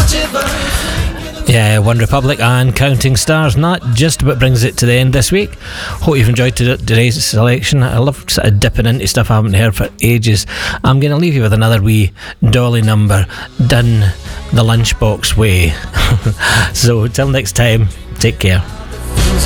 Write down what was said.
Yeah, One Republic and Counting Stars, and that just about brings it to the end this week. Hope you've enjoyed today's selection. I love sort of dipping into stuff I haven't heard for ages. I'm going to leave you with another wee Dolly number, done the lunchbox way. So till next time, take care.